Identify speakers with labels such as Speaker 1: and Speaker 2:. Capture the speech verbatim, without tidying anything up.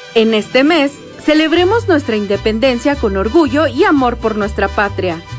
Speaker 1: En este mes, celebremos nuestra independencia con orgullo y amor por nuestra patria.